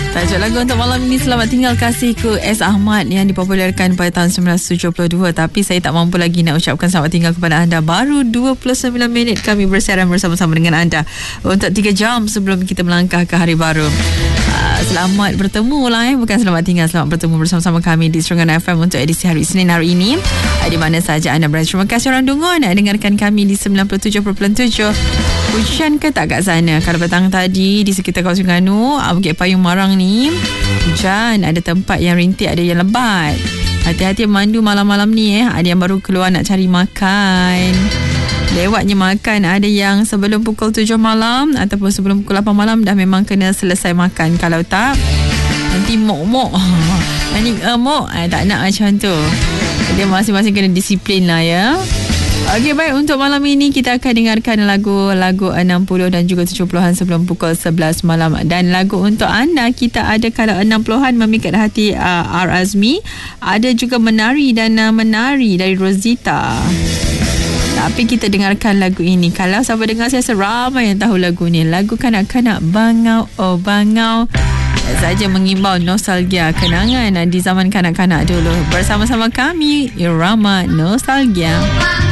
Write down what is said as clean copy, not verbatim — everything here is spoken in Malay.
Tajuk lagu untuk malam ini Selamat Tinggal Kasihku S. Ahmad yang dipopularkan pada tahun 1972. Tapi saya tak mampu lagi nak ucapkan selamat tinggal kepada anda. Baru 29 minit kami bersiaran bersama-sama dengan anda untuk 3 jam sebelum kita melangkah ke hari baru. Selamat bertemu lah bukan selamat tinggal. Selamat bertemu bersama-sama kami di Serengan FM untuk edisi hari Isnin hari ini. Di mana saja anda berada. Terima kasih orang Dungun nak dengarkan kami di 97.7. Hujan ke tak kat sana? Kalau petang tadi di sekitar kawasan Terengganu, Bukit Payung Marang ni hujan, ada tempat yang rintik, ada yang lebat. Hati-hati mandu malam-malam ni ada yang baru keluar nak cari makan. Lewatnya makan, ada yang sebelum pukul 7 malam ataupun sebelum pukul 8 malam dah memang kena selesai makan. Kalau tak, nanti mok-mok. Nanti mok, tak nak macam tu. Dia masing-masing kena disiplin lah ya. Okey, baik, untuk malam ini kita akan dengarkan lagu-lagu 60 dan juga 70-an sebelum pukul 11 malam. Dan lagu untuk anda, kita ada kalau 60-an Memikat Hati R. Azmi, ada juga Menari dan Menari dari Rosita. Tapi kita dengarkan lagu ini. Kalau siapa dengar, saya seramai yang tahu lagu ni. Lagu kanak-kanak Bangau Oh Bangau saja mengimbau nostalgia kenangan di zaman kanak-kanak dulu. Bersama-sama kami, Irama Nostalgia.